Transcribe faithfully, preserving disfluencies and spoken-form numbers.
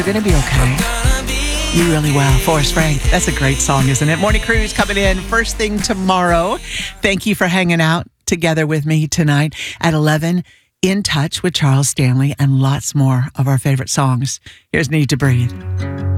You're going to be okay. You really will. Forrest Frank. That's a great song, isn't it? Morning Cruise coming in first thing tomorrow. Thank you for hanging out together with me tonight at eleven. In Touch with Charles Stanley and lots more of our favorite songs. Here's Need to Breathe.